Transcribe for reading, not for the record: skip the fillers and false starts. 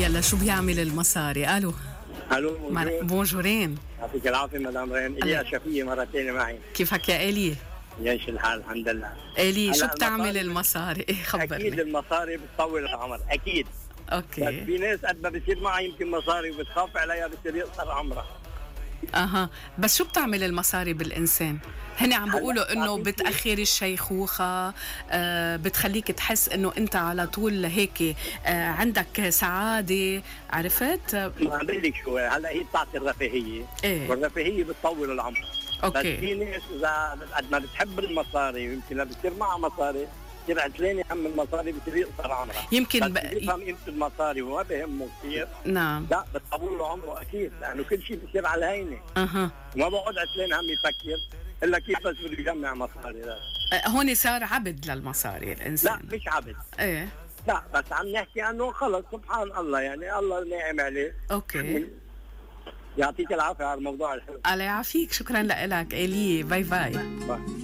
يلا شو بيعمل المصاري؟ الو بونجورين. يعطيك العافيه مدام رين. إلي شفيه مره ثانيه معي. كيفك يا إلي؟ يعيش الحال الحمد لله. إلي شو بتعمل المصاري؟ خبرني. اكيد المصاري بتطول العمر اكيد. اوكي. بس في ناس قد ما بصير معها يمكن مصاري وبتخاف عليها بتصير يقصر عمرها. اها، بس شو بتعمل المصاري بالإنسان؟ هن عم بيقولوا انه بتأخر الشيخوخة، بتخليك تحس انه انت على طول هيك عندك سعادة، عرفت؟ ما بقول لك شو، هلا هي بتعطي الرفاهية. ايه؟ والرفاهية بتطول العمر. اوكي. بس في ناس اذا قد ما بتحب المصاري يمكن لما بتصير معها مصاري بتصير عتلانة هم المصاري بتصير يقصر عمرها. يمكن بيفهم قيمة المصاري وما بهمه كثير. نعم. لا بتطول له عمره اكيد، لانه كل شيء بصير على الهينة. اها. ما بقعد عتلان هم يفكر الا كيف بس بده يجمع مصاري. هون صار عبد للمصاري الانسان. لا مش عبد. ايه. لا بس عم نحكي انه خلص سبحان الله، يعني الله ناعم عليه. اوكي. يعطيك العافية على الموضوع الحلو. الله يعافيك، شكرا لك إلي. باي باي. باي.